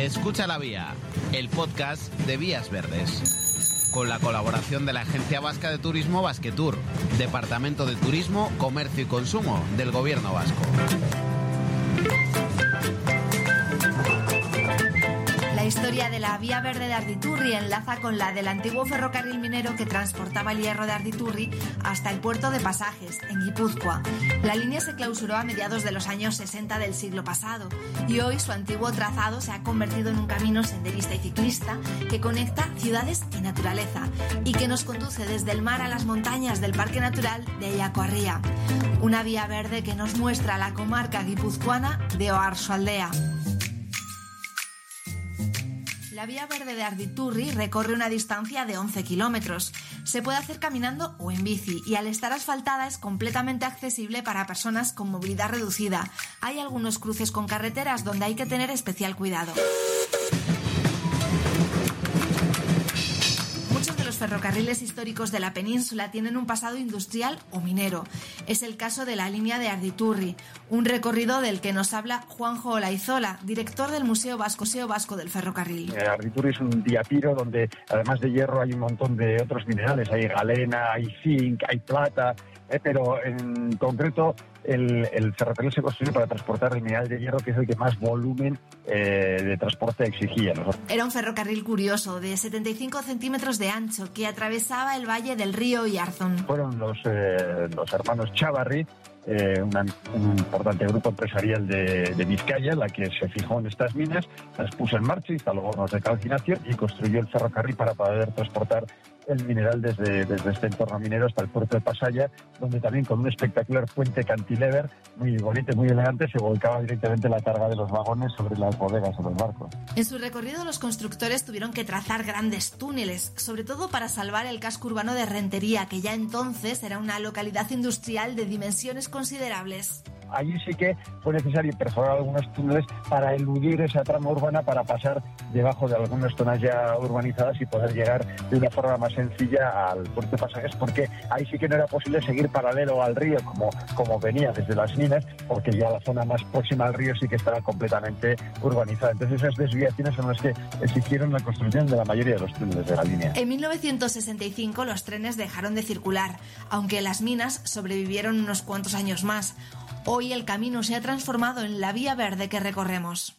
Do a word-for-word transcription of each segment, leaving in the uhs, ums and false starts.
Escucha la Vía, el podcast de Vías Verdes, con la colaboración de la Agencia Vasca de Turismo Basquetour, Departamento de Turismo, Comercio y Consumo del Gobierno Vasco. La historia de la Vía Verde de Arditurri enlaza con la del antiguo ferrocarril minero que transportaba el hierro de Arditurri hasta el puerto de Pasajes, en Guipúzcoa. La línea se clausuró a mediados de los años sesenta del siglo pasado y hoy su antiguo trazado se ha convertido en un camino senderista y ciclista que conecta ciudades y naturaleza y que nos conduce desde el mar a las montañas del Parque Natural de Ayacuarría. Una vía verde que nos muestra la comarca guipuzcoana de Oarsoaldea. La Vía Verde de Arditurri recorre una distancia de once kilómetros. Se puede hacer caminando o en bici y al estar asfaltada es completamente accesible para personas con movilidad reducida. Hay algunos cruces con carreteras donde hay que tener especial cuidado. Los ferrocarriles históricos de la península tienen un pasado industrial o minero. Es el caso de la línea de Arditurri, un recorrido del que nos habla Juanjo Olaizola, director del Museo Vasco, Museo Vasco del Ferrocarril. Eh, Arditurri es un diapiro donde además de hierro hay un montón de otros minerales, hay galena, hay zinc, hay plata, eh, pero en concreto el, el ferrocarril se construyó para transportar el mineral de hierro, que es el que más volumen eh, de transporte exigía, ¿no? Era un ferrocarril curioso, de setenta y cinco centímetros de ancho, que atravesaba el valle del río Iarzón. Fueron los, eh, los hermanos Chavarri, eh, una, un importante grupo empresarial de, de Vizcaya, la que se fijó en estas minas, las puso en marcha, instaló hornos de calcinación y construyó el ferrocarril para poder transportar el mineral desde, desde este entorno minero hasta el puerto de Pasaya, donde también con un espectacular puente cantilever muy bonito y muy elegante se volcaba directamente la carga de los vagones sobre las bodegas o los barcos. En su recorrido los constructores tuvieron que trazar grandes túneles, sobre todo para salvar el casco urbano de Rentería, que ya entonces era una localidad industrial de dimensiones considerables. Allí sí que fue necesario perforar algunos túneles para eludir esa trama urbana, para pasar debajo de algunas zonas ya urbanizadas y poder llegar de una forma más sencilla al puerto de Pasajes, porque ahí sí que no era posible seguir paralelo al río como, como venía desde las minas, porque ya la zona más próxima al río sí que estaba completamente urbanizada. Entonces esas desviaciones son las que exigieron la construcción de la mayoría de los túneles de la línea. En mil novecientos sesenta y cinco los trenes dejaron de circular, aunque las minas sobrevivieron unos cuantos años más. Hoy el camino se ha transformado en la vía verde que recorremos.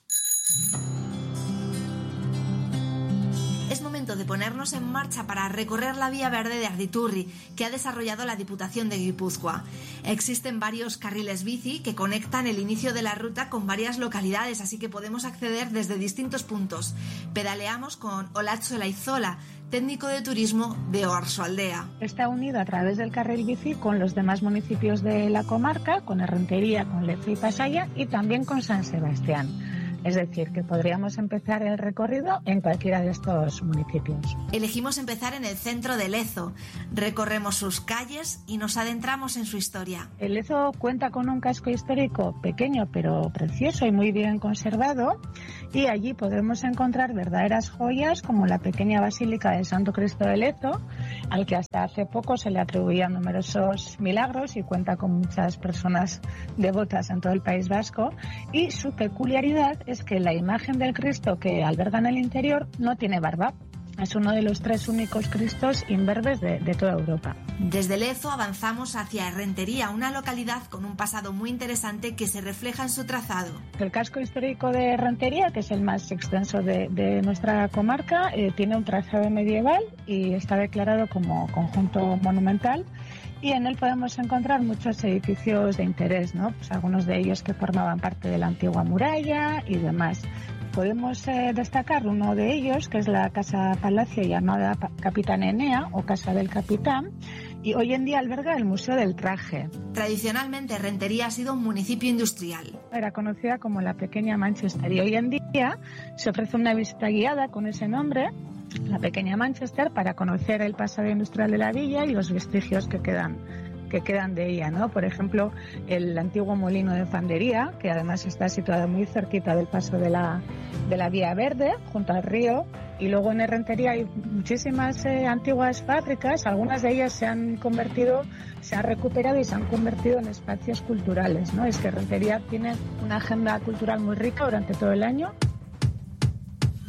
Es momento de ponernos en marcha para recorrer la Vía Verde de Arditurri, que ha desarrollado la Diputación de Guipúzcoa. Existen varios carriles bici que conectan el inicio de la ruta con varias localidades, así que podemos acceder desde distintos puntos. Pedaleamos con Olatxo Olaizola, técnico de turismo de Oarsoaldea. Está unido a través del carril bici con los demás municipios de la comarca, con Errentería, con Lezo y Pasaya y también con San Sebastián. Es decir, que podríamos empezar el recorrido en cualquiera de estos municipios. Elegimos empezar en el centro de Lezo. Recorremos sus calles y nos adentramos en su historia. El Lezo cuenta con un casco histórico pequeño pero precioso y muy bien conservado, y allí podremos encontrar verdaderas joyas como la pequeña Basílica del Santo Cristo de Lezo, al que hasta hace poco se le atribuían numerosos milagros y cuenta con muchas personas devotas en todo el País Vasco, y su peculiaridad es que la imagen del Cristo que alberga en el interior no tiene barba. Es uno de los tres únicos Cristos imberbes de, de toda Europa. Desde Lezo avanzamos hacia Errentería, una localidad con un pasado muy interesante que se refleja en su trazado. El casco histórico de Errentería, que es el más extenso de, de nuestra comarca, eh, tiene un trazado medieval y está declarado como conjunto monumental. Y en él podemos encontrar muchos edificios de interés, ¿no? Pues algunos de ellos que formaban parte de la antigua muralla y demás. Podemos eh, destacar uno de ellos, que es la Casa Palacio llamada Capitán Enea o Casa del Capitán, y hoy en día alberga el Museo del Traje. Tradicionalmente, Rentería ha sido un municipio industrial. Era conocida como la Pequeña Manchester y hoy en día se ofrece una visita guiada con ese nombre, la Pequeña Manchester, para conocer el pasado industrial de la villa y los vestigios que quedan que quedan de ella, ¿no? Por ejemplo, el antiguo molino de fandería, que además está situado muy cerquita del paso de la, de la Vía Verde, junto al río, y luego en Errentería hay muchísimas eh, antiguas fábricas, algunas de ellas se han convertido, se han recuperado y se han convertido en espacios culturales, ¿no? Es que Errentería tiene una agenda cultural muy rica durante todo el año.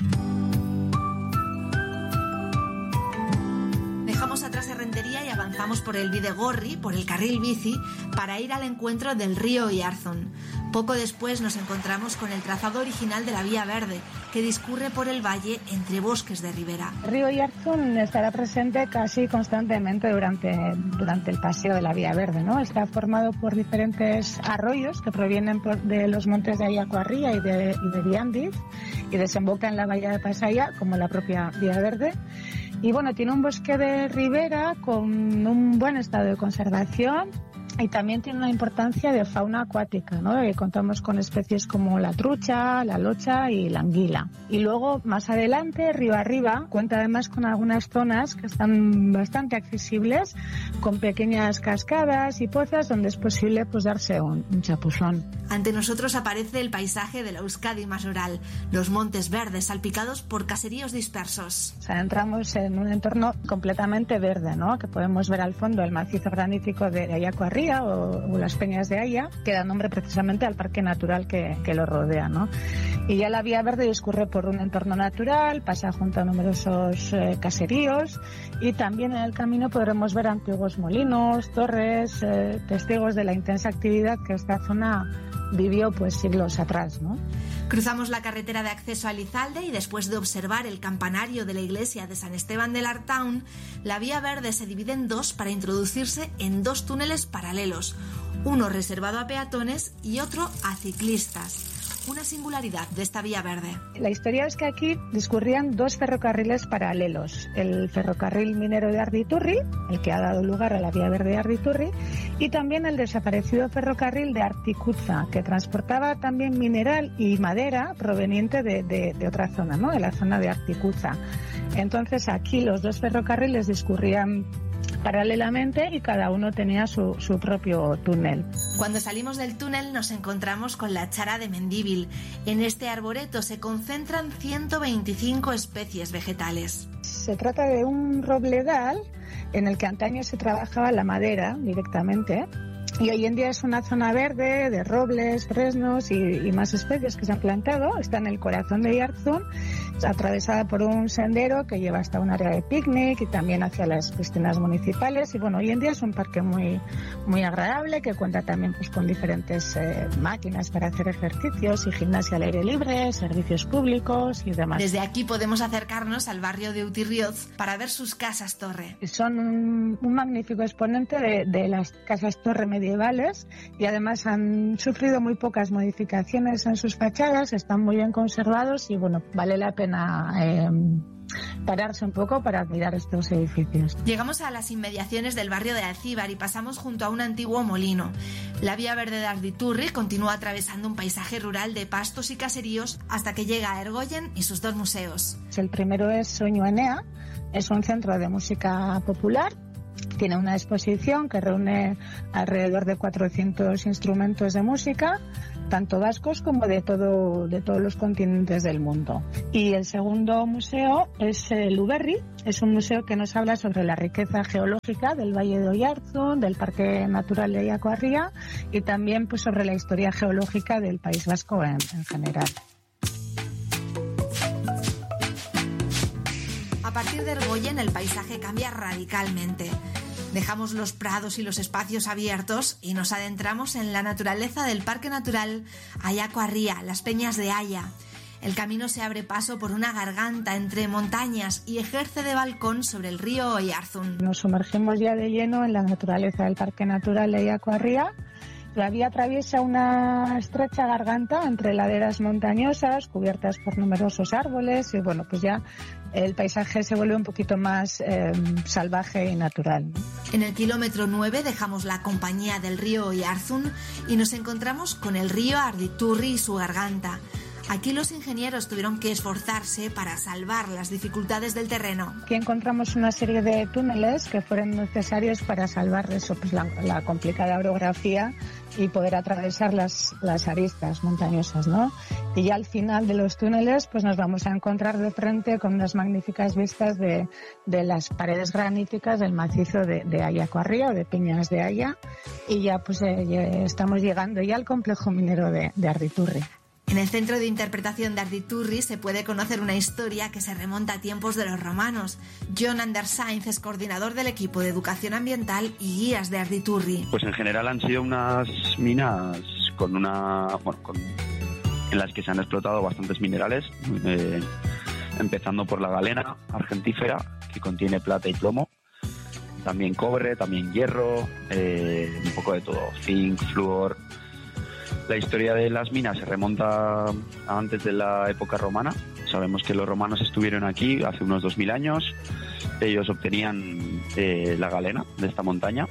Dejamos atrás Errentería y avanzamos por el Bidegorri, por el carril bici, para ir al encuentro del río Oyarzún. Poco después nos encontramos con el trazado original de la Vía Verde, que discurre por el valle entre bosques de ribera. El río Oyarzún estará presente casi constantemente durante, durante el paseo de la Vía Verde, ¿no? Está formado por diferentes arroyos que provienen por, de los montes de Ayacuarría y de, y de Viandiz y desemboca en la bahía de Pasaya, como la propia Vía Verde. Y bueno, tiene un bosque de ribera con un buen estado de conservación y también tiene una importancia de fauna acuática, ¿no? Y contamos con especies como la trucha, la locha y la anguila. Y luego, más adelante, río arriba, cuenta además con algunas zonas que están bastante accesibles, con pequeñas cascadas y pozas donde es posible pues darse un, un chapuzón. Ante nosotros aparece el paisaje de la Euskadi más rural, los montes verdes salpicados por caseríos dispersos. O sea, entramos en un entorno completamente verde, ¿no? Que podemos ver al fondo el macizo granítico de Ayacuarría o, o las Peñas de Aya, que da nombre precisamente al parque natural que, que lo rodea, ¿no? Y ya la Vía Verde discurre por un entorno natural, pasa junto a numerosos eh, caseríos y también en el camino podremos ver antiguos molinos, torres, eh, testigos de la intensa actividad que esta zona vivió pues siglos atrás, ¿no? Cruzamos la carretera de acceso a Lizalde y después de observar el campanario de la iglesia de San Esteban del Artaun, la Vía Verde se divide en dos para introducirse en dos túneles paralelos, uno reservado a peatones y otro a ciclistas. Una singularidad de esta Vía Verde. La historia es que aquí discurrían dos ferrocarriles paralelos, el ferrocarril minero de Arditurri, el que ha dado lugar a la Vía Verde de Arditurri, y también el desaparecido ferrocarril de Articuza, que transportaba también mineral y madera proveniente de, de, de otra zona, ¿no? De la zona de Articuza. Entonces aquí los dos ferrocarriles discurrían paralelamente y cada uno tenía su, su propio túnel. Cuando salimos del túnel nos encontramos con la Chara de Mendíbil. En este arboreto se concentran ciento veinticinco especies vegetales. Se trata de un robledal en el que antaño se trabajaba la madera directamente y hoy en día es una zona verde de robles, fresnos y, y más especies que se han plantado. Está en el corazón de Oyarzún, atravesada por un sendero que lleva hasta un área de picnic y también hacia las piscinas municipales. Y bueno, hoy en día es un parque muy, muy agradable que cuenta también pues con diferentes eh, máquinas para hacer ejercicios y gimnasia al aire libre, servicios públicos y demás. Desde aquí podemos acercarnos al barrio de Utirrioz para ver sus casas torre. Son un, un magnífico exponente de, de las casas torre medievales y además han sufrido muy pocas modificaciones en sus fachadas, están muy bien conservados y bueno, vale la pena Eh, pararse un poco para admirar estos edificios. Llegamos a las inmediaciones del barrio de Alcíbar y pasamos junto a un antiguo molino. La Vía Verde de Arditurri continúa atravesando un paisaje rural de pastos y caseríos hasta que llega a Ergoyen y sus dos museos. El primero es Soño Enea, es un centro de música popular. Tiene una exposición que reúne alrededor de cuatrocientos instrumentos de música, tanto vascos como de todo de todos los continentes del mundo. Y el segundo museo es el Uberri, es un museo que nos habla sobre la riqueza geológica del Valle de Oyarzún, del Parque Natural de Ayacuarría y también pues sobre la historia geológica del País Vasco en, en general. A partir de Ergoyen el paisaje cambia radicalmente. Dejamos los prados y los espacios abiertos y nos adentramos en la naturaleza del Parque Natural Ayacuarría, las Peñas de Aya. El camino se abre paso por una garganta entre montañas y ejerce de balcón sobre el río Oyarzún. Nos sumergimos ya de lleno en la naturaleza del Parque Natural de Ayacuarría. La vía atraviesa una estrecha garganta entre laderas montañosas cubiertas por numerosos árboles y bueno, pues ya el paisaje se vuelve un poquito más eh, salvaje y natural. En el kilómetro nueve dejamos la compañía del río Oyarzún y nos encontramos con el río Arditurri y su garganta. Aquí los ingenieros tuvieron que esforzarse para salvar las dificultades del terreno. Aquí encontramos una serie de túneles que fueron necesarios para salvar eso, pues la, la complicada orografía y poder atravesar las, las aristas montañosas, ¿no? Y ya al final de los túneles pues nos vamos a encontrar de frente con unas magníficas vistas de, de las paredes graníticas del macizo de, de Ayacuarría o de Peñas de Aya y ya pues eh, ya estamos llegando ya al complejo minero de, de Arditurri. En el Centro de Interpretación de Arditurri se puede conocer una historia que se remonta a tiempos de los romanos. John Anders Sainz es coordinador del equipo de educación ambiental y guías de Arditurri. Pues en general han sido unas minas con una, bueno, con, en las que se han explotado bastantes minerales, eh, empezando por la galena argentífera, que contiene plata y plomo, también cobre, también hierro, eh, un poco de todo, zinc, flúor. La historia de las minas se remonta a antes de la época romana. Sabemos que los romanos estuvieron aquí hace unos dos mil años. Ellos obtenían eh, la galena de esta montaña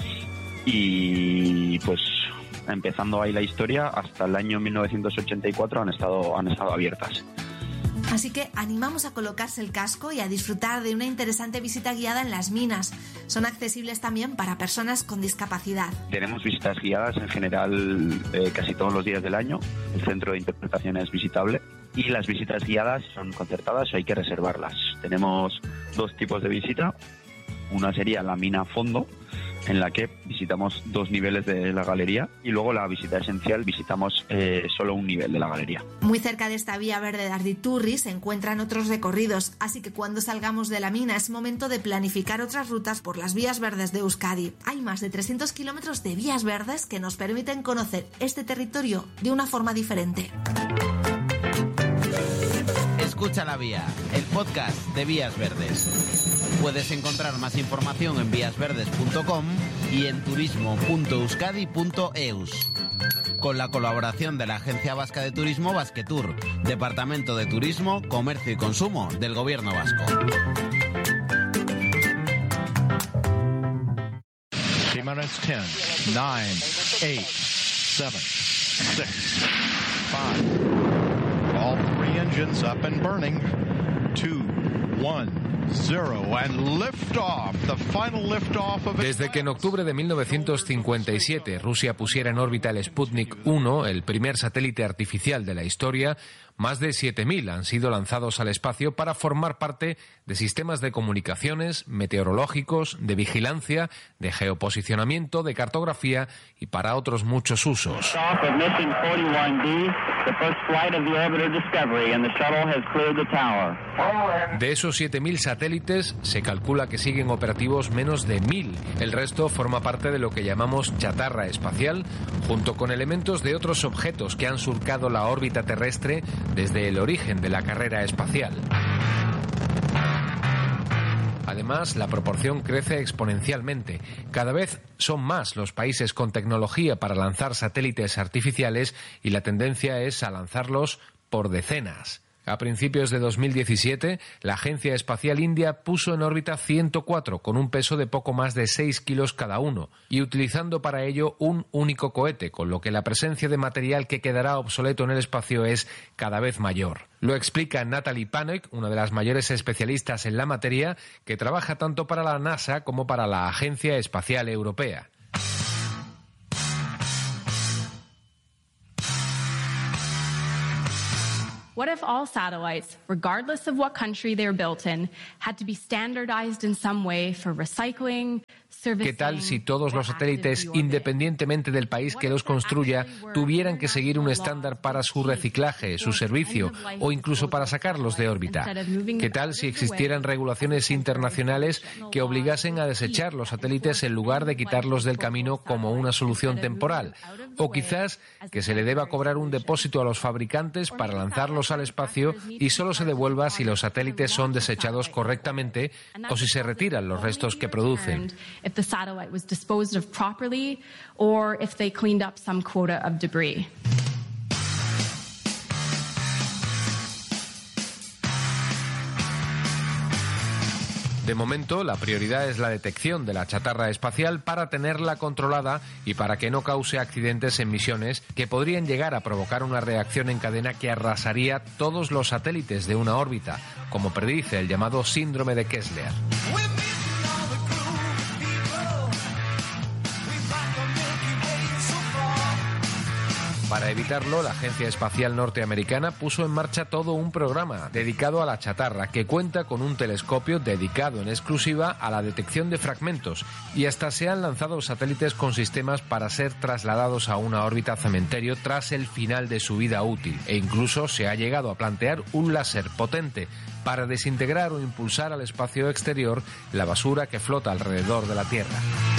y pues empezando ahí la historia hasta el año mil novecientos ochenta y cuatro han estado, han estado abiertas. Así que animamos a colocarse el casco y a disfrutar de una interesante visita guiada en las minas. Son accesibles también para personas con discapacidad. Tenemos visitas guiadas en general eh, casi todos los días del año. El centro de interpretación es visitable y las visitas guiadas son concertadas, hay que reservarlas. Tenemos dos tipos de visita. Una sería la mina a fondo, en la que visitamos dos niveles de la galería, y luego la visita esencial visitamos eh, solo un nivel de la galería. Muy cerca de esta vía verde de Arditurri se encuentran otros recorridos, así que cuando salgamos de la mina es momento de planificar otras rutas por las vías verdes de Euskadi. Hay más de trescientos kilómetros de vías verdes que nos permiten conocer este territorio de una forma diferente. Escucha la Vía, el podcast de Vías Verdes. Puedes encontrar más información en vías verdes punto com y en turismo punto euskadi punto eus. Con la colaboración de la Agencia Vasca de Turismo Basquetour, Departamento de Turismo, Comercio y Consumo del Gobierno Vasco. T-minus ten, nine, eight, seven, six, five. All three engines up and burning. two, one, zero, and liftoff. The final liftoff of Desde que en octubre de mil novecientos cincuenta y siete Rusia pusiera en órbita el Sputnik uno, el primer satélite artificial de la historia, más de siete mil han sido lanzados al espacio para formar parte de sistemas de comunicaciones, meteorológicos, de vigilancia, de geoposicionamiento, de cartografía y para otros muchos usos. De esos siete mil satélites, se calcula que siguen operativos menos de mil. El resto forma parte de lo que llamamos chatarra espacial, junto con elementos de otros objetos que han surcado la órbita terrestre desde el origen de la carrera espacial. Además, la proporción crece exponencialmente. Cada vez son más los países con tecnología para lanzar satélites artificiales y la tendencia es a lanzarlos por decenas. A principios de dos mil diecisiete, la Agencia Espacial India puso en órbita ciento cuatro, con un peso de poco más de seis kilos cada uno, y utilizando para ello un único cohete, con lo que la presencia de material que quedará obsoleto en el espacio es cada vez mayor. Lo explica Natalie Panek, una de las mayores especialistas en la materia, que trabaja tanto para la NASA como para la Agencia Espacial Europea. What if all satellites, regardless of what country they're built in, had to be standardized in some way for recycling, servicing? ¿Qué tal si todos los satélites, independientemente del país que los construya, tuvieran que seguir un estándar para su reciclaje, su servicio o incluso para sacarlos de órbita? ¿Qué tal si existieran regulaciones internacionales que obligasen a desechar los satélites en lugar de quitarlos del camino como una solución temporal? O quizás que se le deba cobrar un depósito a los fabricantes para lanzarlos al espacio y solo se devuelva si los satélites son desechados correctamente o si se retiran los restos que producen. De momento, la prioridad es la detección de la chatarra espacial para tenerla controlada y para que no cause accidentes en misiones que podrían llegar a provocar una reacción en cadena que arrasaría todos los satélites de una órbita, como predice el llamado síndrome de Kessler. Para evitarlo, la Agencia Espacial Norteamericana puso en marcha todo un programa dedicado a la chatarra, que cuenta con un telescopio dedicado en exclusiva a la detección de fragmentos, y hasta se han lanzado satélites con sistemas para ser trasladados a una órbita cementerio tras el final de su vida útil, e incluso se ha llegado a plantear un láser potente para desintegrar o impulsar al espacio exterior la basura que flota alrededor de la Tierra.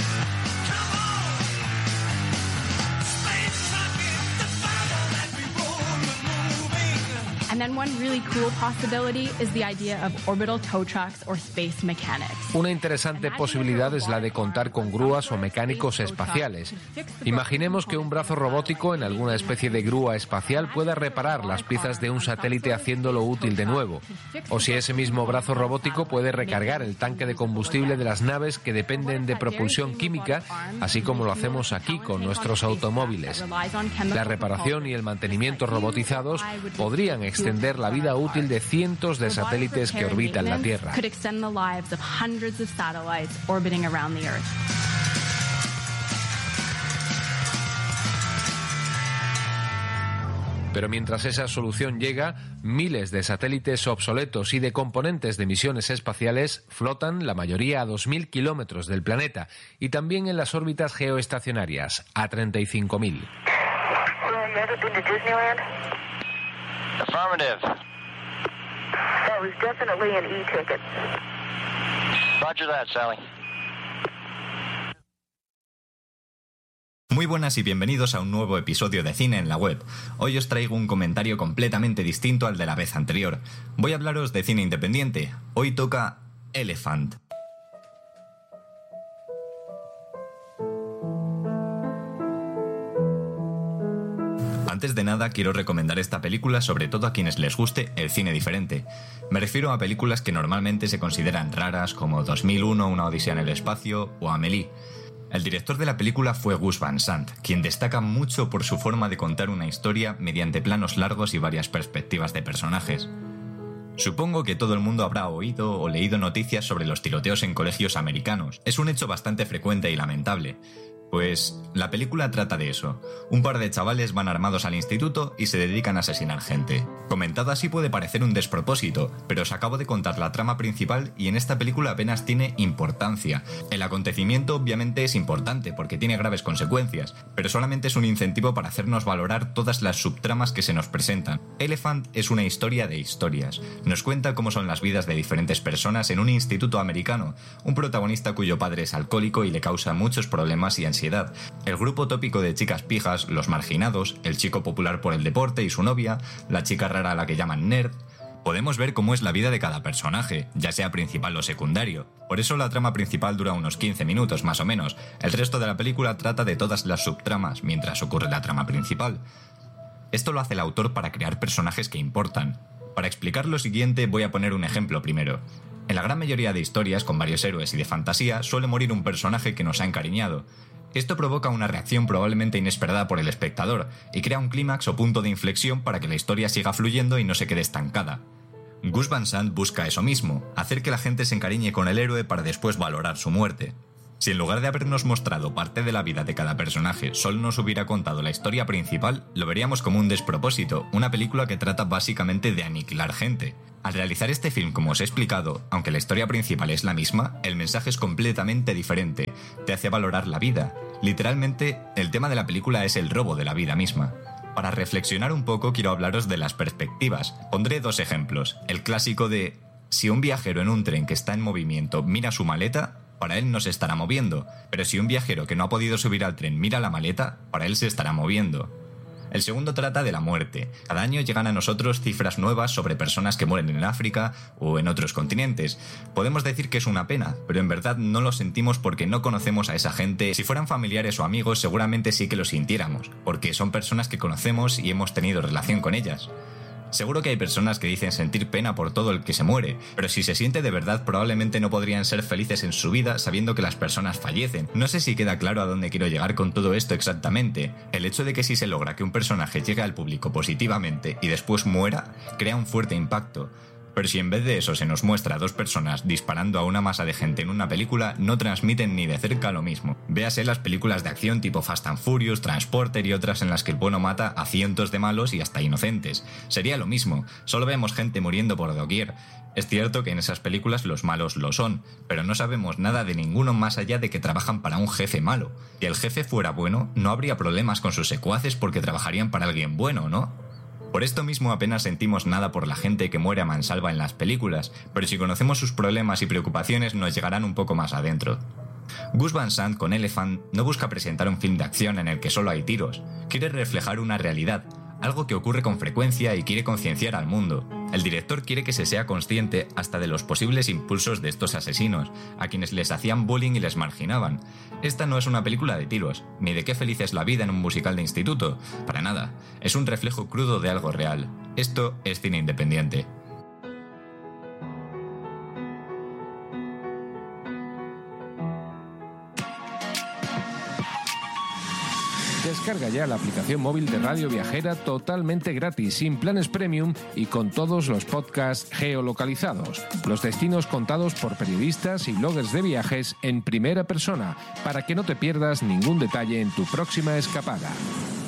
And then one really cool possibility is the idea of orbital tow trucks or space mechanics. Una interesante posibilidad es la de contar con grúas o mecánicos espaciales. Imaginemos que un brazo robótico en alguna especie de grúa espacial pueda reparar las piezas de un satélite haciéndolo útil de nuevo. O si ese mismo brazo robótico puede recargar el tanque de combustible de las naves que dependen de propulsión química, así como lo hacemos aquí con nuestros automóviles. La reparación y el mantenimiento robotizados podrían extender la vida útil de cientos de satélites que orbitan la Tierra. Pero mientras esa solución llega, miles de satélites obsoletos y de componentes de misiones espaciales flotan, la mayoría a dos mil kilómetros del planeta, y también en las órbitas geoestacionarias, a treinta y cinco mil. Affirmative. That was definitely an e-ticket. Roger that, Sally. Muy buenas y bienvenidos a un nuevo episodio de Cine en la Web. Hoy os traigo un comentario completamente distinto al de la vez anterior. Voy a hablaros de cine independiente. Hoy toca Elephant. Antes de nada, quiero recomendar esta película sobre todo a quienes les guste el cine diferente. Me refiero a películas que normalmente se consideran raras, como dos mil uno, Una odisea en el espacio o Amélie. El director de la película fue Gus Van Sant, quien destaca mucho por su forma de contar una historia mediante planos largos y varias perspectivas de personajes. Supongo que todo el mundo habrá oído o leído noticias sobre los tiroteos en colegios americanos. Es un hecho bastante frecuente y lamentable. Pues la película trata de eso. Un par de chavales van armados al instituto y se dedican a asesinar gente. Comentado así puede parecer un despropósito, pero os acabo de contar la trama principal y en esta película apenas tiene importancia. El acontecimiento obviamente es importante porque tiene graves consecuencias, pero solamente es un incentivo para hacernos valorar todas las subtramas que se nos presentan. Elephant es una historia de historias. Nos cuenta cómo son las vidas de diferentes personas en un instituto americano, un protagonista cuyo padre es alcohólico y le causa muchos problemas y ansiedad. El grupo tópico de chicas pijas, los marginados, el chico popular por el deporte y su novia, la chica rara a la que llaman nerd. Podemos ver cómo es la vida de cada personaje, ya sea principal o secundario. Por eso la trama principal dura unos quince minutos más o menos. El resto de la película trata de todas las subtramas mientras ocurre la trama principal. Esto lo hace el autor para crear personajes que importan. Para explicar lo siguiente voy a poner un ejemplo primero. En la gran mayoría de historias con varios héroes y de fantasía suele morir un personaje que nos ha encariñado. Esto provoca una reacción probablemente inesperada por el espectador y crea un clímax o punto de inflexión para que la historia siga fluyendo y no se quede estancada. Gus Van Sant busca eso mismo, hacer que la gente se encariñe con el héroe para después valorar su muerte. Si en lugar de habernos mostrado parte de la vida de cada personaje solo nos hubiera contado la historia principal, lo veríamos como un despropósito, una película que trata básicamente de aniquilar gente. Al realizar este film, como os he explicado, aunque la historia principal es la misma, el mensaje es completamente diferente, te hace valorar la vida. Literalmente, el tema de la película es el robo de la vida misma. Para reflexionar un poco quiero hablaros de las perspectivas. Pondré dos ejemplos. El clásico de, si un viajero en un tren que está en movimiento mira su maleta, para él no se estará moviendo, pero si un viajero que no ha podido subir al tren mira la maleta, para él se estará moviendo. El segundo trata de la muerte. Cada año llegan a nosotros cifras nuevas sobre personas que mueren en África o en otros continentes. Podemos decir que es una pena, pero en verdad no lo sentimos porque no conocemos a esa gente. Si fueran familiares o amigos seguramente sí que lo sintiéramos, porque son personas que conocemos y hemos tenido relación con ellas. Seguro que hay personas que dicen sentir pena por todo el que se muere, pero si se siente de verdad probablemente no podrían ser felices en su vida sabiendo que las personas fallecen. No sé si queda claro a dónde quiero llegar con todo esto exactamente. El hecho de que si se logra que un personaje llegue al público positivamente y después muera, crea un fuerte impacto. Pero si en vez de eso se nos muestra a dos personas disparando a una masa de gente en una película, no transmiten ni de cerca lo mismo. Véase las películas de acción tipo Fast and Furious, Transporter y otras en las que el bueno mata a cientos de malos y hasta inocentes. Sería lo mismo, solo vemos gente muriendo por doquier. Es cierto que en esas películas los malos lo son, pero no sabemos nada de ninguno más allá de que trabajan para un jefe malo. Si el jefe fuera bueno, no habría problemas con sus secuaces porque trabajarían para alguien bueno, ¿no? Por esto mismo apenas sentimos nada por la gente que muere a mansalva en las películas, pero si conocemos sus problemas y preocupaciones nos llegarán un poco más adentro. Gus Van Sant con Elephant no busca presentar un film de acción en el que solo hay tiros, quiere reflejar una realidad, algo que ocurre con frecuencia y quiere concienciar al mundo. El director quiere que se sea consciente hasta de los posibles impulsos de estos asesinos, a quienes les hacían bullying y les marginaban. Esta no es una película de tiros, ni de qué feliz es la vida en un musical de instituto, para nada. Es un reflejo crudo de algo real. Esto es cine independiente. Descarga ya la aplicación móvil de Radio Viajera totalmente gratis, sin planes premium y con todos los podcasts geolocalizados. Los destinos contados por periodistas y bloggers de viajes en primera persona, para que no te pierdas ningún detalle en tu próxima escapada.